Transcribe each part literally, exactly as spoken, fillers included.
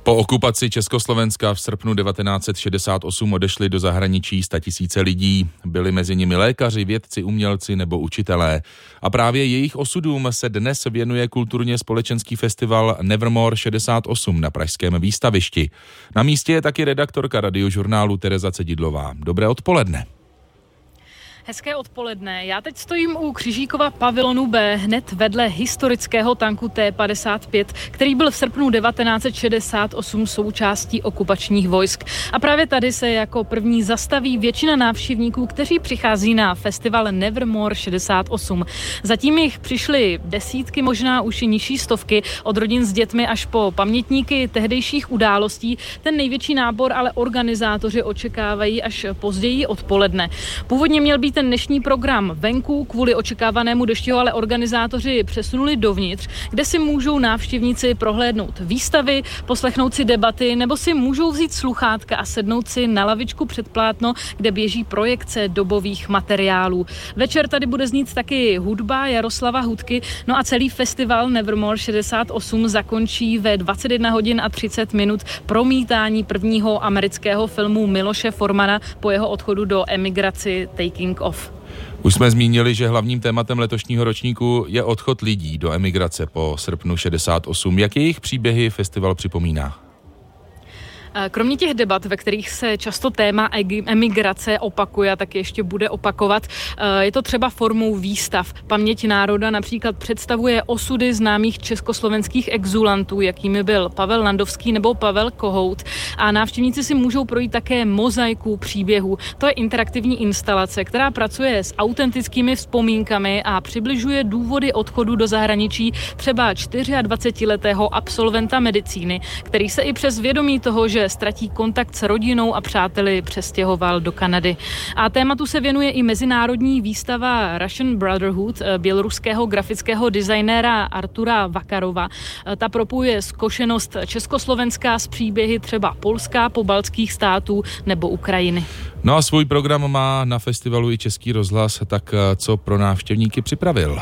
Po okupaci Československa v srpnu devatenáct set šedesát osm odešli do zahraničí statisíce lidí. Byli mezi nimi lékaři, vědci, umělci nebo učitelé. A právě jejich osudům se dnes věnuje kulturně společenský festival Nevermore šedesát osm na pražském Výstavišti. Na místě je taky redaktorka Radiožurnálu Tereza Cedidlová. Dobré odpoledne. Hezké odpoledne. Já teď stojím u Křižíkova pavilonu B, hned vedle historického tanku T padesát pět, který byl v srpnu devatenáct set šedesát osm součástí okupačních vojsk. A právě tady se jako první zastaví většina návštěvníků, kteří přichází na festival Nevermore šedesát osm. Zatím jich přišly desítky, možná už i nižší stovky, od rodin s dětmi až po pamětníky tehdejších událostí. Ten největší nábor ale organizátoři očekávají až později odpoledne. Původně měl být ten dnešní program venku, kvůli očekávanému dešti ho ale organizátoři přesunuli dovnitř, kde si můžou návštěvníci prohlédnout výstavy, poslechnout si debaty nebo si můžou vzít sluchátka a sednout si na lavičku před plátno, kde běží projekce dobových materiálů. Večer tady bude znít taky hudba Jaroslava Hudky, no a celý festival Nevermore šedesát osm zakončí ve dvacet jedna hodin a třicet minut promítání prvního amerického filmu Miloše Formana po jeho odchodu do emigraci Taking Off. Už jsme zmínili, že hlavním tématem letošního ročníku je odchod lidí do emigrace po srpnu šedesát osm. Jak jejich příběhy festival připomíná? Kromě těch debat, ve kterých se často téma emigrace opakuje a tak ještě bude opakovat, je to třeba formou výstav. Paměť národa například představuje osudy známých československých exulantů, jakými byl Pavel Landovský nebo Pavel Kohout. A návštěvníci si můžou projít také mozaiku příběhů. To je interaktivní instalace, která pracuje s autentickými vzpomínkami a přibližuje důvody odchodu do zahraničí třeba dvacetičtyřletého absolventa medicíny, který se i přes vědomí toho, že ztratí kontakt s rodinou a přáteli, přestěhoval do Kanady. A tématu se věnuje i mezinárodní výstava Russian Brotherhood běloruského grafického designéra Artura Vakarova. Ta propojuje zkušenost československá s příběhy třeba Polska, pobaltských států nebo Ukrajiny. No a svůj program má na festivalu i Český rozhlas, tak co pro návštěvníky připravil?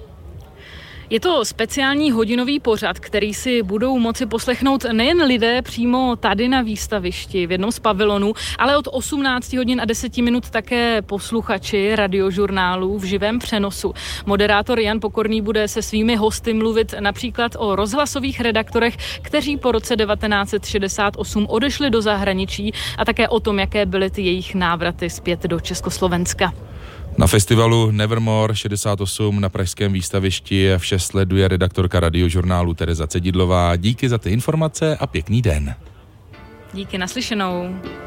Je to speciální hodinový pořad, který si budou moci poslechnout nejen lidé přímo tady na výstavišti v jednom z pavilonů, ale od osmnácti hodin a deseti minut také posluchači Radiožurnálu v živém přenosu. Moderátor Jan Pokorný bude se svými hosty mluvit například o rozhlasových redaktorech, kteří po roce devatenáct set šedesát osm odešli do zahraničí a také o tom, jaké byly ty jejich návraty zpět do Československa. Na festivalu Nevermore šedesát osm na pražském Výstavišti vše sleduje redaktorka Radiožurnálu Tereza Cedidlová. Díky za ty informace a pěkný den. Díky, naslyšenou.